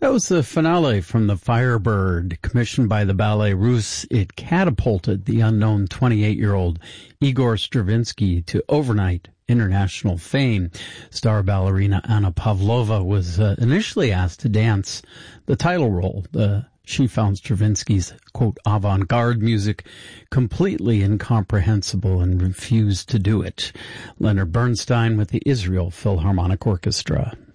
That was the finale from The Firebird, commissioned by the Ballet Russe. It catapulted the unknown 28-year-old Igor Stravinsky to overnight international fame. Star ballerina Anna Pavlova was initially asked to dance the title role. She found Stravinsky's, quote, avant-garde music completely incomprehensible and refused to do it. Leonard Bernstein with the Israel Philharmonic Orchestra.